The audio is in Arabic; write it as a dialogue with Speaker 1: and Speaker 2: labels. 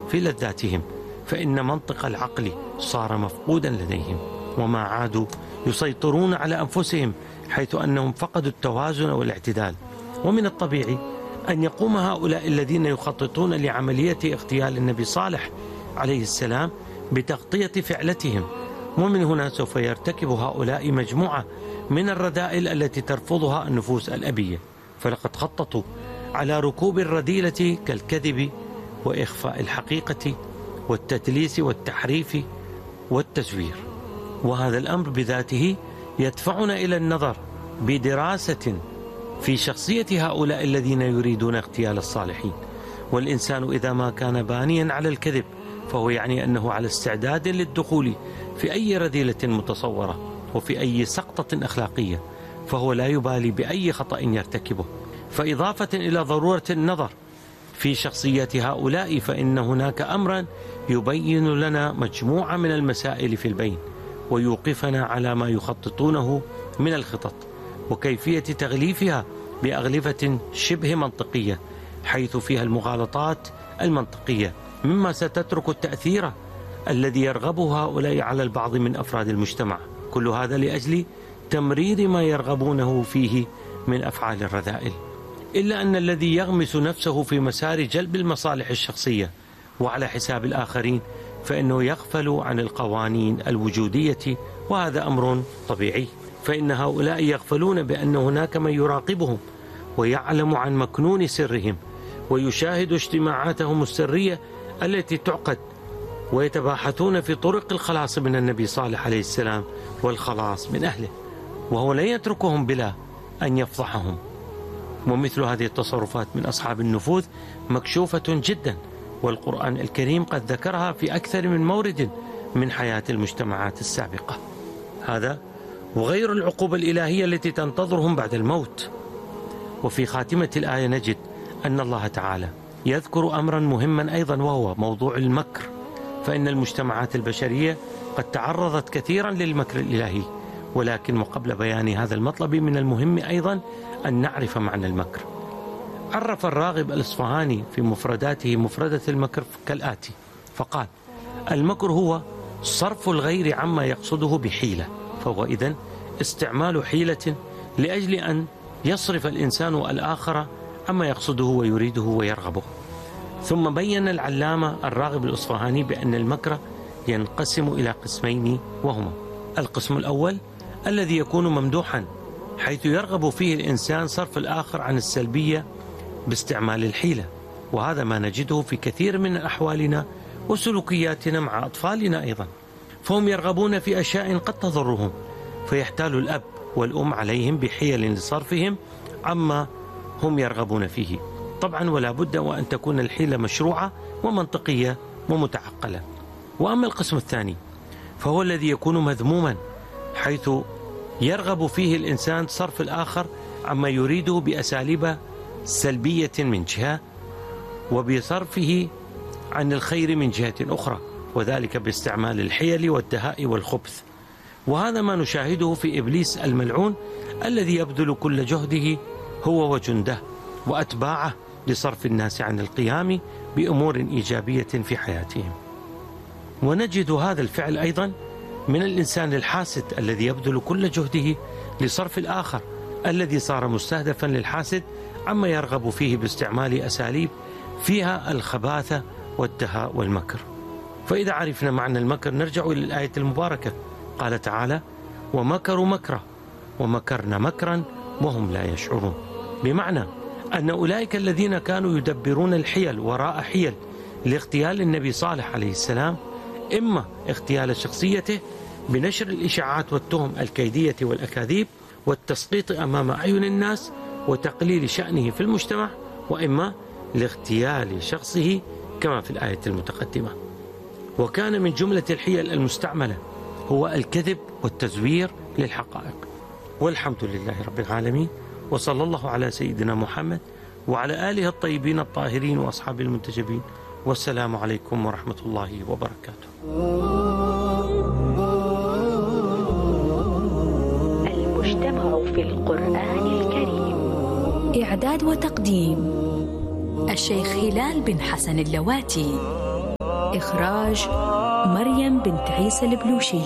Speaker 1: في لذاتهم، فإن منطق العقل صار مفقودا لديهم، وما عادوا يسيطرون على أنفسهم، حيث أنهم فقدوا التوازن والاعتدال. ومن الطبيعي أن يقوم هؤلاء الذين يخططون لعملية اغتيال النبي صالح عليه السلام بتغطية فعلتهم، ومن هنا سوف يرتكب هؤلاء مجموعة من الرذائل التي ترفضها النفوس الأبية. فلقد خططوا على ركوب الرذيلة كالكذب وإخفاء الحقيقة والتدليس والتحريف والتزوير، وهذا الأمر بذاته يدفعنا إلى النظر بدراسة في شخصية هؤلاء الذين يريدون اغتيال الصالحين. والإنسان إذا ما كان بانيا على الكذب فهو يعني أنه على استعداد للدخول في أي رذيلة متصورة وفي أي سقطة أخلاقية، فهو لا يبالي بأي خطأ يرتكبه. فإضافة إلى ضرورة النظر في شخصية هؤلاء، فإن هناك أمرا يبين لنا مجموعة من المسائل في البين، ويوقفنا على ما يخططونه من الخطط وكيفية تغليفها بأغلفة شبه منطقية، حيث فيها المغالطات المنطقية، مما ستترك التأثير الذي يرغبه هؤلاء على البعض من أفراد المجتمع. كل هذا لأجل تمرير ما يرغبونه فيه من أفعال الرذائل. إلا أن الذي يغمس نفسه في مسار جلب المصالح الشخصية وعلى حساب الآخرين فإنه يغفل عن القوانين الوجودية، وهذا أمر طبيعي. فإن هؤلاء يغفلون بأن هناك من يراقبهم ويعلم عن مكنون سرهم ويشاهد اجتماعاتهم السرية التي تعقد، ويتباحثون في طرق الخلاص من النبي صالح عليه السلام والخلاص من أهله، وهو لا يتركهم بلا أن يفضحهم. ومثل هذه التصرفات من أصحاب النفوذ مكشوفة جدا، والقرآن الكريم قد ذكرها في أكثر من مورد من حياة المجتمعات السابقة. هذا وغير العقوبة الإلهية التي تنتظرهم بعد الموت. وفي خاتمة الآية نجد أن الله تعالى يذكر أمرا مهما أيضا، وهو موضوع المكر. فإن المجتمعات البشرية قد تعرضت كثيرا للمكر الإلهي، ولكن وقبل بيان هذا المطلب من المهم أيضا أن نعرف معنى المكر. عرف الراغب الإصفهاني في مفرداته مفردة المكر كالآتي، فقال: المكر هو صرف الغير عما يقصده بحيلة، فهو إذن استعمال حيلة لأجل أن يصرف الإنسان الآخر عما يقصده ويريده ويرغبه. ثم بين العلامة الراغب الإصفهاني بأن المكر ينقسم إلى قسمين، وهما: القسم الأول الذي يكون ممدوحا، حيث يرغب فيه الإنسان صرف الآخر عن السلبية باستعمال الحيلة، وهذا ما نجده في كثير من أحوالنا وسلوكياتنا مع أطفالنا أيضا، فهم يرغبون في أشياء قد تضرهم، فيحتال الأب والأم عليهم بحيل لصرفهم عما هم يرغبون فيه. طبعا ولا بد وأن تكون الحيلة مشروعة ومنطقية ومتعقلة. وأما القسم الثاني فهو الذي يكون مذموما، حيث يرغب فيه الإنسان صرف الآخر عما يريده بأساليب سلبية من جهة، وبصرفه عن الخير من جهة أخرى، وذلك باستعمال الحيل والدهاء والخبث. وهذا ما نشاهده في إبليس الملعون الذي يبذل كل جهده هو وجنده وأتباعه لصرف الناس عن القيام بأمور إيجابية في حياتهم. ونجد هذا الفعل أيضا من الإنسان الحاسد الذي يبذل كل جهده لصرف الآخر، الذي صار مستهدفا للحاسد عما يرغب فيه باستعمال أساليب فيها الخباثة والدهاء والمكر. فإذا عرفنا معنى المكر نرجع إلى الآية المباركة، قال تعالى: ومكروا مكرا ومكرنا مكرا وهم لا يشعرون، بمعنى أن أولئك الذين كانوا يدبرون الحيل وراء حيل لاغتيال النبي صالح عليه السلام، إما اغتيال شخصيته بنشر الإشاعات والتهم الكيدية والأكاذيب والتسقيط أمام أعين الناس وتقليل شأنه في المجتمع، وإما لاغتيال شخصه كما في الآية المتقدمة. وكان من جملة الحيل المستعملة هو الكذب والتزوير للحقائق. والحمد لله رب العالمين، وصلى الله على سيدنا محمد وعلى آله الطيبين الطاهرين وأصحاب المنتجبين، والسلام عليكم ورحمة الله وبركاته.
Speaker 2: المجتمع في القرآن الكريم.
Speaker 3: إعداد وتقديم الشيخ هلال بن حسن اللواتي. إخراج مريم بنت عيسى البلوشي.